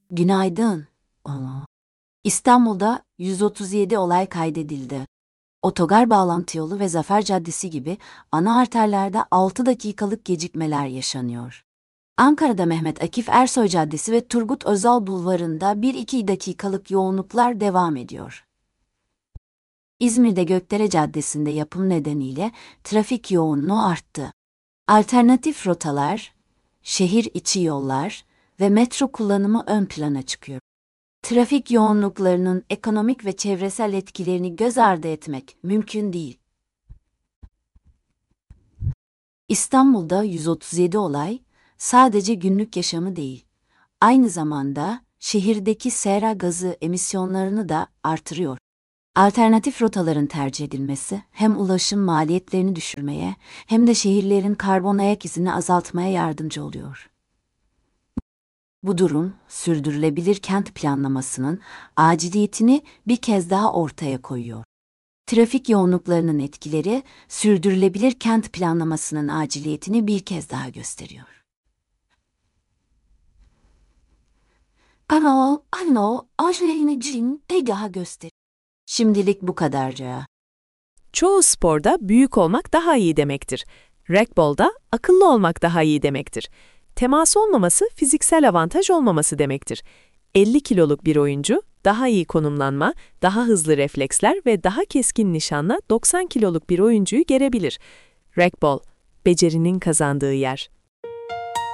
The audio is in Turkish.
Günaydın. İstanbul'da 137 olay kaydedildi. Otogar bağlantı yolu ve Zafer Caddesi gibi ana arterlerde 6 dakikalık gecikmeler yaşanıyor. Ankara'da Mehmet Akif Ersoy Caddesi ve Turgut Özal Bulvarı'nda 1-2 dakikalık yoğunluklar devam ediyor. İzmir'de Gökdere Caddesi'nde yapım nedeniyle trafik yoğunluğu arttı. Alternatif rotalar, şehir içi yollar ve metro kullanımı ön plana çıkıyor. Trafik yoğunluklarının ekonomik ve çevresel etkilerini göz ardı etmek mümkün değil. İstanbul'da 137 olay sadece günlük yaşamı değil, aynı zamanda şehirdeki sera gazı emisyonlarını da artırıyor. Alternatif rotaların tercih edilmesi hem ulaşım maliyetlerini düşürmeye hem de şehirlerin karbon ayak izini azaltmaya yardımcı oluyor. Bu durum, sürdürülebilir kent planlamasının aciliyetini bir kez daha ortaya koyuyor. Trafik yoğunluklarının etkileri, sürdürülebilir kent planlamasının aciliyetini bir kez daha gösteriyor. Aciliyetini bir daha göster. Şimdilik bu kadarca. Çoğu sporda büyük olmak daha iyi demektir. Racquetball'da akıllı olmak daha iyi demektir. Temas olmaması fiziksel avantaj olmaması demektir. 50 kiloluk bir oyuncu daha iyi konumlanma, daha hızlı refleksler ve daha keskin nişanla 90 kiloluk bir oyuncuyu gerebilir. Racquetball, becerinin kazandığı yer.